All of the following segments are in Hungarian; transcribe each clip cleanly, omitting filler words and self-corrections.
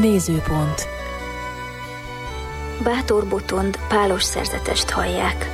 Nézőpont. Bátor Botond pálos szerzetest hallják.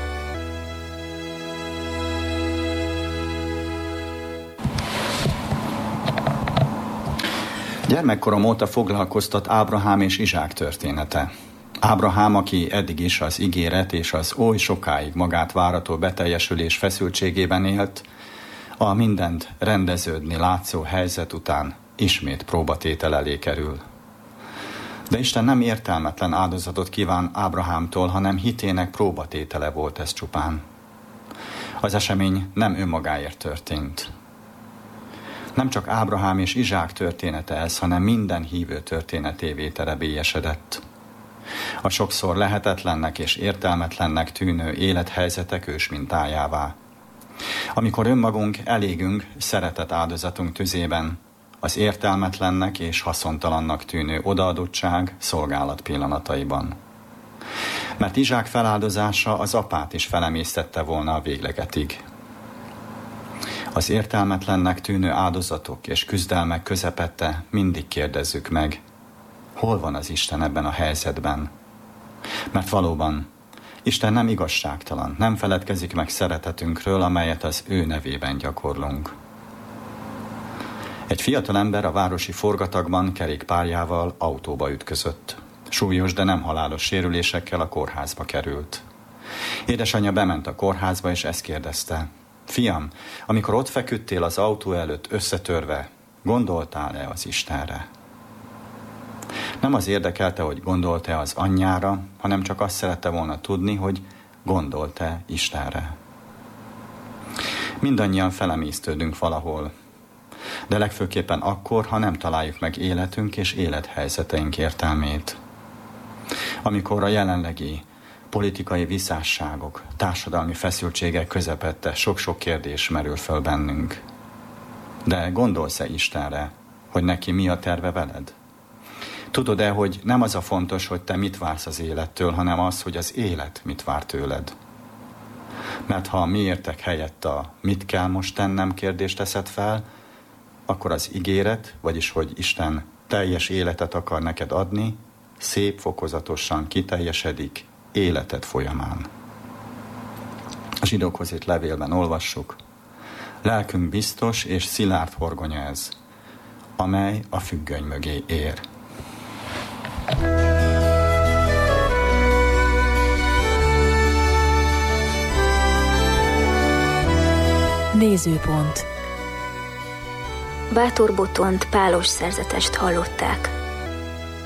Gyermekkorom óta foglalkoztat Ábrahám és Izsák története. Ábrahám, aki eddig is az ígéret és az oly sokáig magát várató beteljesülés feszültségében élt, a mindent rendeződni látszó helyzet után ismét próbatétel elé kerül. De Isten nem értelmetlen áldozatot kíván Ábrahámtól, hanem hitének próbatétele volt ez csupán. Az esemény nem önmagáért történt. Nem csak Ábrahám és Izsák története ez, hanem minden hívő történetévé terebélyesedett. A sokszor lehetetlennek és értelmetlennek tűnő élethelyzetek ősmintájává. Amikor önmagunk elégünk szeretet áldozatunk tüzében, az értelmetlennek és haszontalannak tűnő odaadottság szolgálat pillanataiban. Mert Izsák feláldozása az apát is felemésztette volna a véglegetig. Az értelmetlennek tűnő áldozatok és küzdelmek közepette mindig kérdezzük meg, hol van az Isten ebben a helyzetben? Mert valóban Isten nem igazságtalan, nem feledkezik meg szeretetünkről, amelyet az ő nevében gyakorlunk. Egy fiatal ember a városi forgatagban kerékpárjával autóba ütközött. Súlyos, de nem halálos sérülésekkel a kórházba került. Édesanyja bement a kórházba, és ezt kérdezte. Fiam, amikor ott feküdtél az autó előtt összetörve, gondoltál-e az Istenre? Nem az érdekelte, hogy gondolt-e az anyjára, hanem csak azt szerette volna tudni, hogy gondolt-e Istenre. Mindannyian felemésztődünk valahol, de legfőképpen akkor, ha nem találjuk meg életünk és élethelyzeteink értelmét. Amikor a jelenlegi politikai visszásságok, társadalmi feszültségek közepette sok-sok kérdés merül föl bennünk. De gondolsz-e Istenre, hogy neki mi a terve veled? Tudod-e, hogy nem az a fontos, hogy te mit vársz az élettől, hanem az, hogy az élet mit vár tőled? Mert ha a miértek helyett a mit kell most tennem kérdést teszed fel, akkor az ígéret, vagyis hogy Isten teljes életet akar neked adni, szép fokozatosan kiteljesedik életed folyamán. A zsidókhoz írt levélben olvassuk, lelkünk biztos és szilárd horgonya ez, amely a függöny mögé ér. Nézőpont. Bátor Botond pálos szerzetest hallották.